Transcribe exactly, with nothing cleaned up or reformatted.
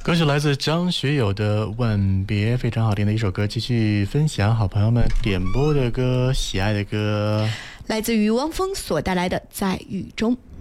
歌曲来自张学友的《吻别》，非常好听的一首歌。继续分享好朋友们点播的歌，喜爱的歌， 来自于汪峰所带来的《在雨中》。